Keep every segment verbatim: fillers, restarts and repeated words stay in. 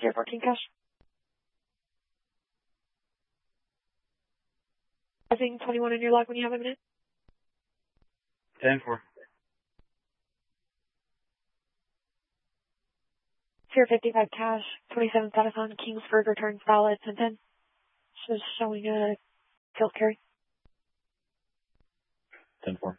Tier fourteen cash. Passing twenty-one in your log when you have a minute. ten four. Tier fifty-five cash. twenty-seven status on Kingsford returns valid ten ten. Just showing a tilt carry. ten four.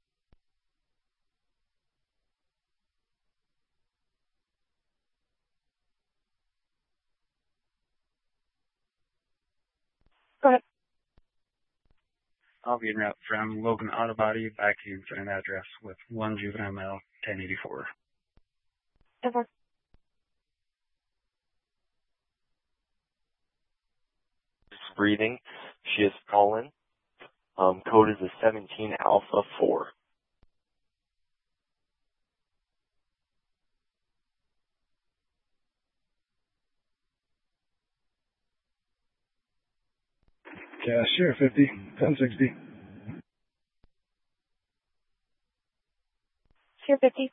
Go ahead. I'll be en route from Logan Auto Body back to your same address with one juvenile male, ten eighty-four. ten four. Breathing. She is calling. Um, code is a seventeen alpha four. Yeah, sure, fifty, ten sixty. Tier fifty.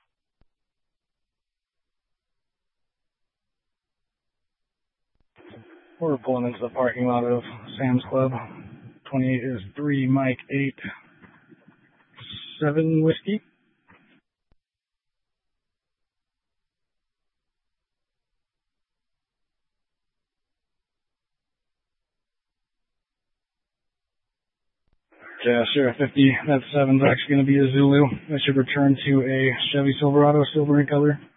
We're pulling into the parking lot of Sam's Club. twenty-eight is three, Mike, eight, seven whiskey. Yeah, sure, fifty. That seven's actually going to be a Zulu. That should return to a Chevy Silverado, silver in color.